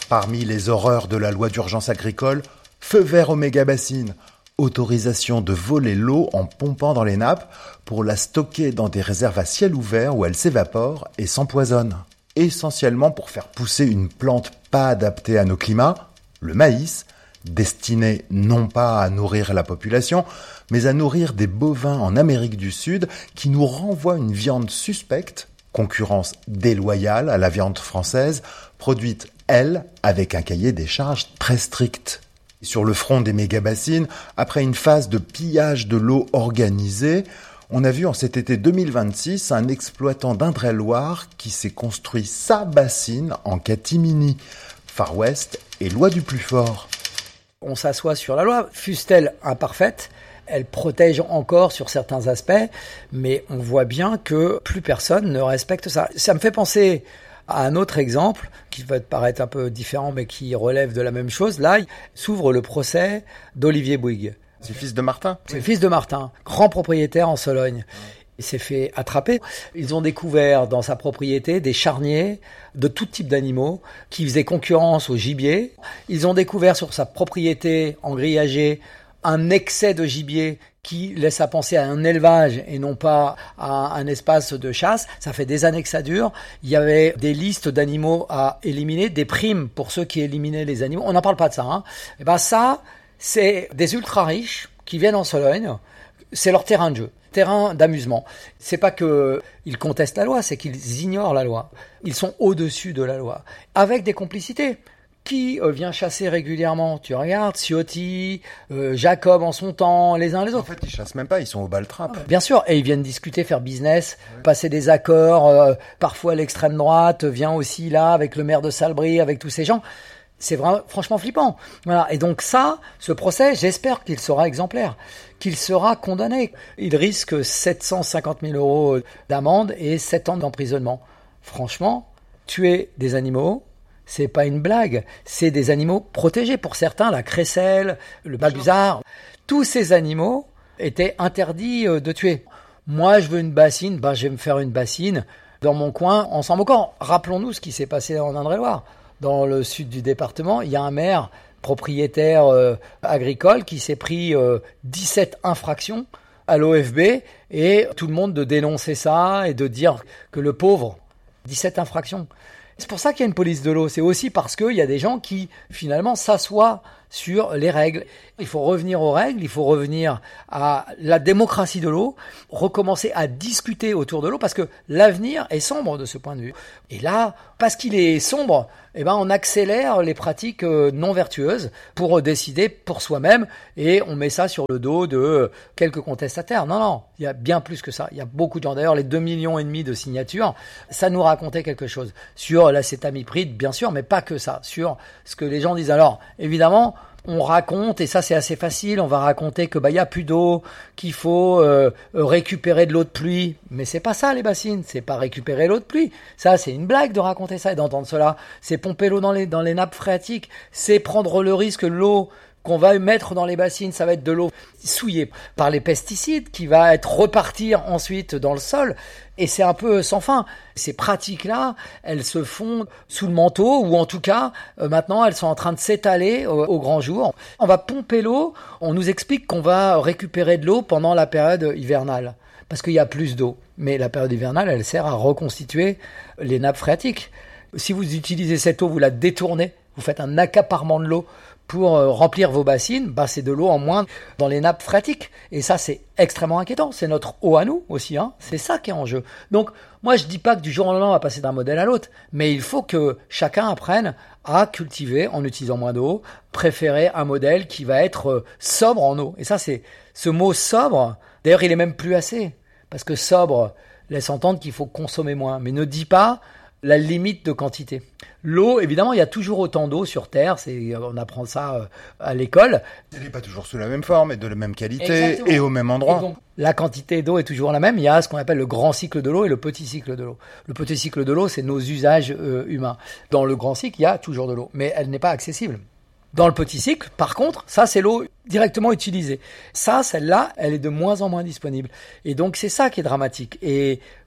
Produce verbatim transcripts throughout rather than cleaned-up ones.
Parmi les horreurs de la loi d'urgence agricole, feu vert aux méga-bassines, autorisation de voler l'eau en pompant dans les nappes pour la stocker dans des réserves à ciel ouvert où elle s'évapore et s'empoisonne. Essentiellement pour faire pousser une plante pas adaptée à nos climats, le maïs, destiné non pas à nourrir la population, mais à nourrir des bovins en Amérique du Sud qui nous renvoient une viande suspecte, concurrence déloyale à la viande française, produite, elle, avec un cahier des charges très strict. Sur le front des méga-bassines, après une phase de pillage de l'eau organisée, on a vu en cet été deux mille vingt-six un exploitant d'Indre-et-Loire qui s'est construit sa bassine en catimini. Far West et loi du plus fort. On s'assoit sur la loi, fût-elle imparfaite, elle protège encore sur certains aspects, mais on voit bien que plus personne ne respecte ça. Ça me fait penser à un autre exemple, qui va te paraître un peu différent, mais qui relève de la même chose. Là, s'ouvre le procès d'Olivier Bouygues. C'est le fils de Martin. C'est le fils de Martin, grand propriétaire en Sologne. Il s'est fait attraper. Ils ont découvert dans sa propriété des charniers de tout type d'animaux qui faisaient concurrence au gibier. Ils ont découvert sur sa propriété engrillagée un excès de gibier qui laisse à penser à un élevage et non pas à un espace de chasse. Ça fait des années que ça dure. Il y avait des listes d'animaux à éliminer, des primes pour ceux qui éliminaient les animaux. On n'en parle pas de ça, hein. Et ben ça, c'est des ultra riches qui viennent en Sologne. C'est leur terrain de jeu, terrain d'amusement. C'est pas que ils contestent la loi, c'est qu'ils ignorent la loi. Ils sont au-dessus de la loi, avec des complicités. Qui euh, vient chasser régulièrement? Tu regardes, Ciotti, euh, Jacob en son temps, les uns les autres. En fait, ils chassent même pas, ils sont au bal-trap. Bien sûr, et ils viennent discuter, faire business, ouais. Passer des accords. Euh, parfois, l'extrême droite vient aussi là avec le maire de Salbris, avec tous ces gens. C'est vraiment, franchement flippant. Voilà. Et donc ça, ce procès, j'espère qu'il sera exemplaire, qu'il sera condamné. Il risque sept cent cinquante mille euros d'amende et sept ans d'emprisonnement. Franchement, tuer des animaux, c'est pas une blague, c'est des animaux protégés. Pour certains, la crécelle, le balbuzard, tous ces animaux étaient interdits de tuer. Moi, je veux une bassine, bah, je vais me faire une bassine dans mon coin en s'en moquant. Rappelons-nous ce qui s'est passé en Indre-et-Loire. Dans le sud du département, il y a un maire propriétaire euh, agricole qui s'est pris euh, dix-sept infractions à l'O F B et tout le monde de dénoncer ça et de dire que le pauvre, dix-sept infractions. C'est pour ça qu'il y a une police de l'eau. C'est aussi parce qu'il y a des gens qui, finalement, s'assoient sur les règles. Il faut revenir aux règles, il faut revenir à la démocratie de l'eau, recommencer à discuter autour de l'eau, parce que l'avenir est sombre de ce point de vue. Et là, parce qu'il est sombre, eh ben, on accélère les pratiques non vertueuses pour décider pour soi-même, et on met ça sur le dos de quelques contestataires. Non, non, il y a bien plus que ça. Il y a beaucoup de gens. D'ailleurs, les deux millions et demi de signatures, ça nous racontait quelque chose. Sur l'acétamipride, bien sûr, mais pas que ça. Sur ce que les gens disent. Alors, évidemment, on raconte, et ça c'est assez facile, on va raconter que bah il y a plus d'eau, qu'il faut euh, récupérer de l'eau de pluie, mais c'est pas ça les bassines, c'est pas récupérer l'eau de pluie. Ça c'est une blague de raconter ça et d'entendre cela. C'est pomper l'eau dans les dans les nappes phréatiques, c'est prendre le risque que l'eau qu'on va mettre dans les bassines, ça va être de l'eau souillée par les pesticides qui va être repartir ensuite dans le sol. Et c'est un peu sans fin. Ces pratiques-là, elles se font sous le manteau, ou en tout cas, euh, maintenant, elles sont en train de s'étaler au, au grand jour. On va pomper l'eau, on nous explique qu'on va récupérer de l'eau pendant la période hivernale, parce qu'il y a plus d'eau. Mais la période hivernale, elle sert à reconstituer les nappes phréatiques. Si vous utilisez cette eau, vous la détournez, vous faites un accaparement de l'eau pour euh, remplir vos bassines, bah, c'est de l'eau en moins dans les nappes phréatiques. Et ça, c'est extrêmement inquiétant. C'est notre eau à nous aussi, hein. C'est ça qui est en jeu. Donc, moi, je dis pas que du jour au lendemain, on va passer d'un modèle à l'autre. Mais il faut que chacun apprenne à cultiver en utilisant moins d'eau, préférer un modèle qui va être euh, sobre en eau. Et ça, c'est ce mot sobre. D'ailleurs, il est même plus assez. Parce que sobre laisse entendre qu'il faut consommer moins. Mais ne dit pas la limite de quantité. L'eau, évidemment, il y a toujours autant d'eau sur Terre, c'est, on apprend ça à l'école. Elle n'est pas toujours sous la même forme et de la même qualité. Exactement. Et au même Et endroit. donc, la quantité d'eau est toujours la même. Il y a ce qu'on appelle le grand cycle de l'eau et le petit cycle de l'eau. Le petit cycle de l'eau, c'est nos usages euh, humains. Dans le grand cycle, il y a toujours de l'eau, mais elle n'est pas accessible. Dans le petit cycle, par contre, ça, c'est l'eau directement utilisée. Ça, celle-là, elle est de moins en moins disponible. Et donc, c'est ça qui est dramatique. Et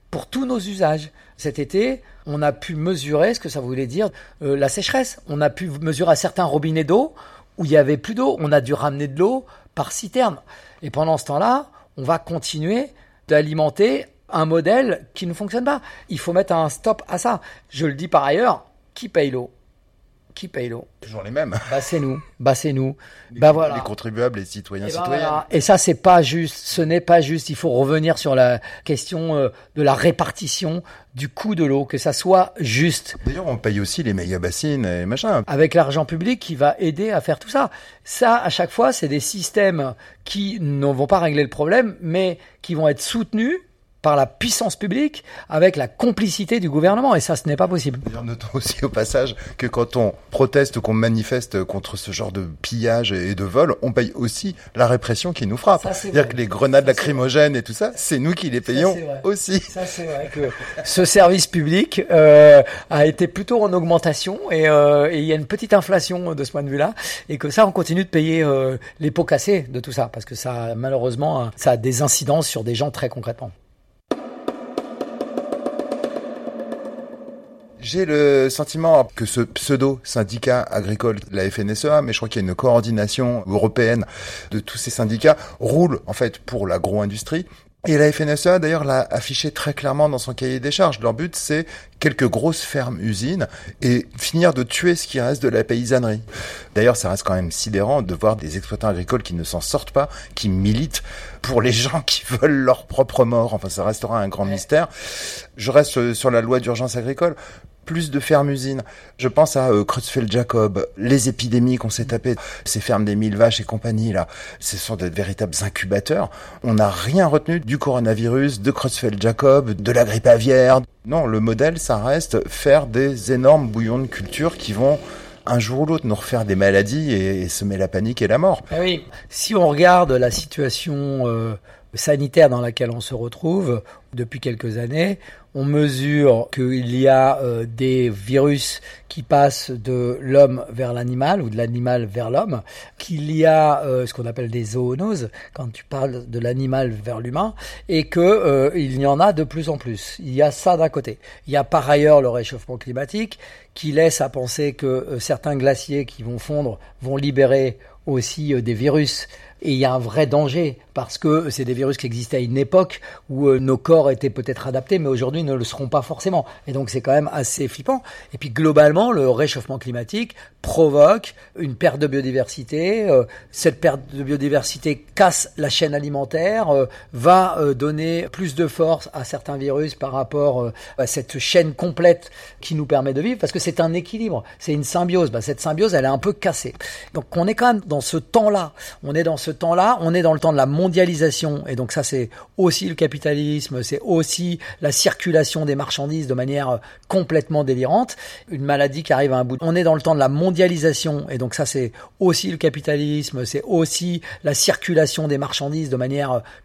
pour tous nos usages. Cet été, on a pu mesurer ce que ça voulait dire euh, la sécheresse. On a pu mesurer à certains robinets d'eau où il y avait plus d'eau. On a dû ramener de l'eau par citerne. Et pendant ce temps-là, on va continuer d'alimenter un modèle qui ne fonctionne pas. Il faut mettre un stop à ça. Je le dis par ailleurs, qui paye l'eau ? Qui paye l'eau ? Toujours les mêmes. Bah c'est nous. Bah c'est nous. Les, bah voilà. Les contribuables, les citoyens, et citoyennes. Bah, voilà. Et ça, c'est pas juste. Ce n'est pas juste. Il faut revenir sur la question euh, de la répartition du coût de l'eau, que ça soit juste. D'ailleurs, on paye aussi les méga bassines et machin. Avec l'argent public qui va aider à faire tout ça. Ça, à chaque fois, c'est des systèmes qui ne vont pas régler le problème, mais qui vont être soutenus par la puissance publique avec la complicité du gouvernement. Et ça, ce n'est pas possible. D'ailleurs, notons aussi au passage que quand on proteste ou qu'on manifeste contre ce genre de pillage et de vol, on paye aussi la répression qui nous frappe. Ça, c'est C'est-à-dire vrai. que les grenades Ça, lacrymogènes et tout ça, c'est nous qui les payons Ça, aussi. Ça, c'est vrai que ce service public euh, a été plutôt en augmentation et, euh, et il y a une petite inflation de ce point de vue-là et que ça, on continue de payer euh, les pots cassés de tout ça parce que ça, malheureusement, ça a des incidences sur des gens très concrètement. J'ai le sentiment que ce pseudo-syndicat agricole, la F N S E A, mais je crois qu'il y a une coordination européenne de tous ces syndicats, roule en fait pour l'agro-industrie. Et la F N S E A, d'ailleurs, l'a affiché très clairement dans son cahier des charges. Leur but, c'est quelques grosses fermes-usines et finir de tuer ce qui reste de la paysannerie. D'ailleurs, ça reste quand même sidérant de voir des exploitants agricoles qui ne s'en sortent pas, qui militent pour les gens qui veulent leur propre mort. Enfin, ça restera un grand mystère. Je reste sur la loi d'urgence agricole. Plus de fermes-usines. Je pense à euh, Creutzfeldt-Jacob, les épidémies qu'on s'est tapées, ces fermes des mille vaches et compagnie, là. Ce sont de véritables incubateurs. On n'a rien retenu du coronavirus, de Creutzfeldt-Jacob, de la grippe aviaire. Non, le modèle, ça reste faire des énormes bouillons de culture qui vont un jour ou l'autre nous refaire des maladies et, et semer la panique et la mort. Ah oui. Si on regarde la situation euh, sanitaire dans laquelle on se retrouve depuis quelques années, on mesure qu'il y a euh, des virus qui passent de l'homme vers l'animal ou de l'animal vers l'homme, qu'il y a euh, ce qu'on appelle des zoonoses quand tu parles de l'animal vers l'humain, et que euh, il y en a de plus en plus. Il y a ça d'un côté. Il y a par ailleurs le réchauffement climatique qui laisse à penser que euh, certains glaciers qui vont fondre vont libérer aussi euh, des virus. Et il y a un vrai danger parce que c'est des virus qui existaient à une époque où euh, nos corps étaient peut-être adaptés, mais aujourd'hui ne le seront pas forcément. Et donc c'est quand même assez flippant. Et puis globalement, le réchauffement climatique provoque une perte de biodiversité. Euh, cette perte de biodiversité casse la chaîne alimentaire, euh, va euh, donner plus de force à certains virus par rapport euh, à cette chaîne complète qui nous permet de vivre, parce que c'est un équilibre, c'est une symbiose. Bah, cette symbiose, elle est un peu cassée. Donc on est quand même dans ce temps-là. On est dans ce temps-là, on est dans le temps de la mondialisation, et donc ça c'est aussi le capitalisme, c'est aussi la circulation des marchandises de manière complètement délirante, une maladie qui arrive à un bout. On est dans le temps de la mondialisation, et donc ça c'est aussi le capitalisme, c'est aussi la circulation des marchandises de manière